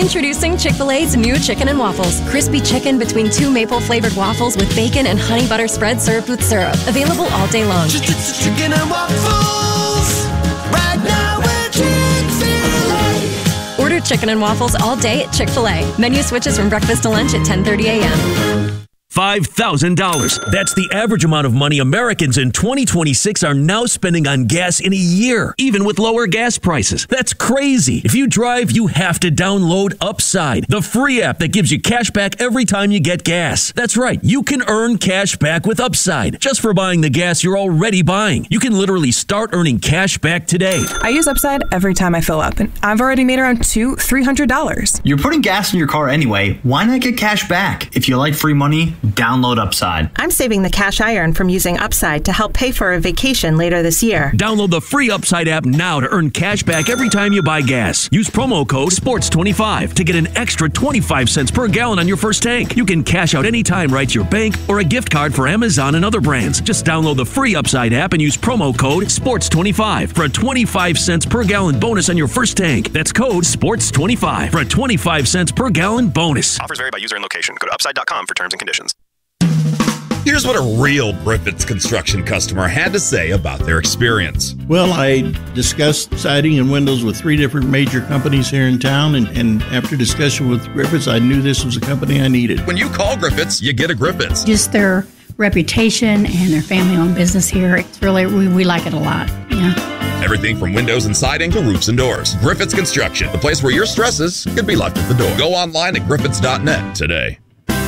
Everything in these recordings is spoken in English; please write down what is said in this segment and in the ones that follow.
Introducing Chick-fil-A's new Chicken and Waffles. Crispy chicken between 2 maple-flavored waffles with bacon and honey butter spread served with syrup. Available all day long. Chicken and waffles. Right now we're Chick-fil-A. Order Chicken and Waffles all day at Chick-fil-A. Menu switches from breakfast to lunch at 10:30 a.m. $5,000. That's the average amount of money Americans in 2026 are now spending on gas in a year, even with lower gas prices. That's crazy. If you drive, you have to download Upside, the free app that gives you cash back every time you get gas. That's right. You can earn cash back with Upside just for buying the gas you're already buying. You can literally start earning cash back today. I use Upside every time I fill up, and I've already made around $200-$300. You're putting gas in your car anyway. Why not get cash back? If you like free money, download Upside. I'm saving the cash I earn from using Upside to help pay for a vacation later this year. Download the free Upside app now to earn cash back every time you buy gas. Use promo code SPORTS25 to get an extra 25 cents per gallon on your first tank. You can cash out anytime right to your bank or a gift card for Amazon and other brands. Just download the free Upside app and use promo code SPORTS25 for a 25 cents per gallon bonus on your first tank. That's code SPORTS25 for a 25 cents per gallon bonus. Offers vary by user and location. Go to upside.com for terms and conditions. Here's what a real Griffiths Construction customer had to say about their experience. Well, I discussed siding and windows with 3 different major companies here in town, and after discussion with Griffiths, I knew this was a company I needed. When you call Griffiths, you get a Griffiths. Just their reputation and their family-owned business here, it's really, we like it a lot. Yeah. Everything from windows and siding to roofs and doors. Griffiths Construction, the place where your stresses can be left at the door. Go online at griffiths.net today.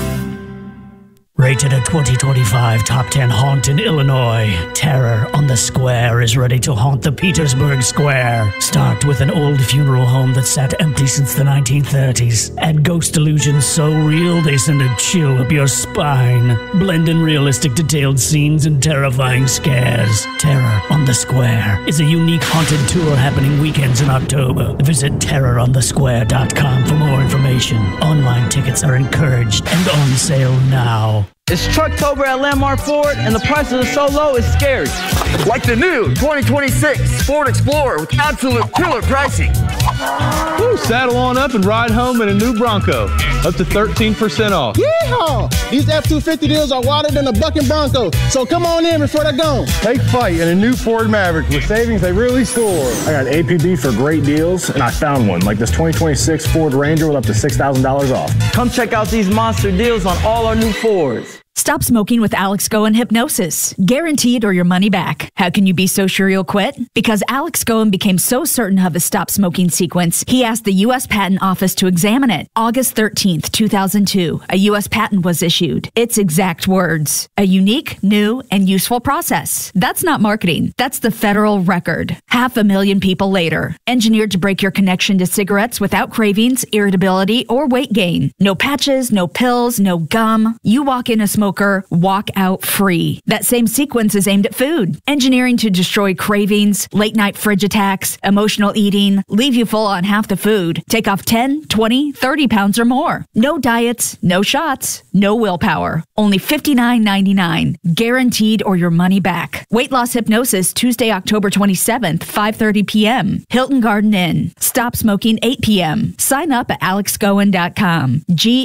Rated a 2025 Top 10 haunt in Illinois, Terror on the Square is ready to haunt the Petersburg Square. Start with an old funeral home that sat empty since the 1930s. Add ghost illusions so real they send a chill up your spine. Blend in realistic detailed scenes and terrifying scares. Terror on the Square is a unique haunted tour happening weekends in October. Visit terroronthesquare.com for more information. Online tickets are encouraged and on sale now. It's Trucktober at Landmark Ford, and the prices are so low it's scary. Like the new 2026 Ford Explorer with absolute killer pricing. Woo, saddle on up and ride home in a new Bronco. Up to 13% off. Yeehaw! These F-250 deals are wilder than a bucking Bronco, so come on in before they're gone. Take flight in a new Ford Maverick with savings they really soar. I got APB for great deals, and I found one, like this 2026 Ford Ranger with up to $6,000 off. Come check out these monster deals on all our new Fords. Stop smoking with Alex Goen Hypnosis. Guaranteed or your money back. How can you be so sure you'll quit? Because Alex Goen became so certain of his stop smoking sequence, he asked the U.S. Patent Office to examine it. August 13th, 2002, a U.S. patent was issued. Its exact words: a unique, new, and useful process. That's not marketing. That's the federal record. 500,000 people later. Engineered to break your connection to cigarettes without cravings, irritability, or weight gain. No patches, no pills, no gum. You walk in a smoker, walk out free. That same sequence is aimed at food. Engineering to destroy cravings, late night fridge attacks, emotional eating, leave you full on half the food, take off 10, 20, 30 pounds or more. No diets, no shots, no willpower. Only $59.99. Guaranteed or your money back. Weight Loss Hypnosis, Tuesday, October 27th, 5:30 p.m. Hilton Garden Inn. Stop smoking 8 p.m. Sign up at alexgoen.com.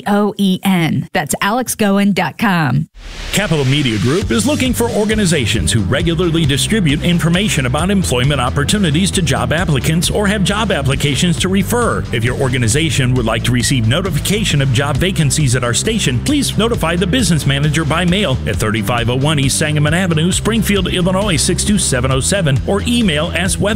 Goen. That's alexgoen.com. Capital Media Group is looking for organizations who regularly distribute information about employment opportunities to job applicants or have job applications to refer. If your organization would like to receive notification of job vacancies at our station, please notify the business manager by mail at 3501 East Sangamon Avenue, Springfield, Illinois 62707, or email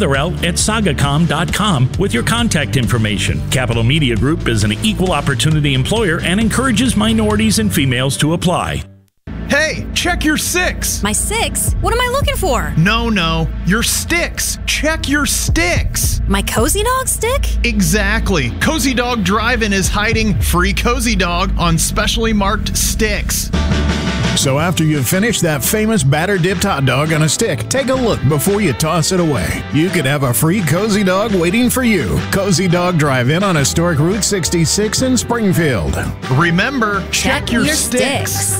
swetherell@sagacom.com with your contact information. Capital Media Group is an equal opportunity employer and encourages minorities and females to apply. Hey, check your six. My six? What am I looking for? No, your sticks. Check your sticks. My Cozy Dog stick? Exactly. Cozy Dog Drive-In is hiding free Cozy Dog on specially marked sticks. So after you've finished that famous batter-dipped hot dog on a stick, take a look before you toss it away. You could have a free Cozy Dog waiting for you. Cozy Dog Drive-In on Historic Route 66 in Springfield. Remember, check your sticks.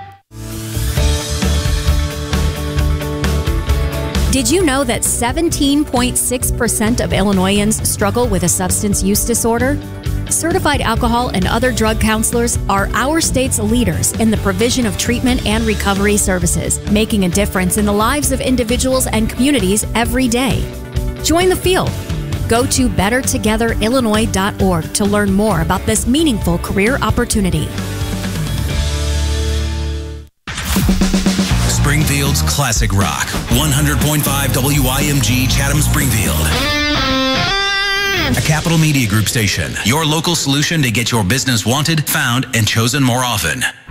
Did you know that 17.6% of Illinoisans struggle with a substance use disorder? Certified alcohol and other drug counselors are our state's leaders in the provision of treatment and recovery services, making a difference in the lives of individuals and communities every day. Join the field. Go to bettertogetherillinois.org to learn more about this meaningful career opportunity. Springfield's classic rock, 100.5 WIMG Chatham Springfield. A Capital Media Group station, your local solution to get your business wanted, found, and chosen more often.